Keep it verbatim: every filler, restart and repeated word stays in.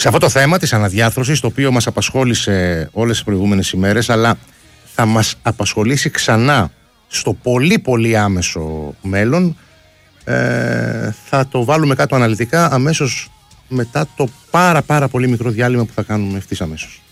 σε αυτό το θέμα της αναδιάρθρωσης, το οποίο μας απασχόλησε όλες τις προηγούμενες ημέρες, αλλά θα μας απασχολήσει ξανά στο πολύ πολύ άμεσο μέλλον, ε, θα το βάλουμε κάτω αναλυτικά αμέσως μετά το πάρα πάρα πολύ μικρό διάλειμμα που θα κάνουμε ευθύς αμέσως.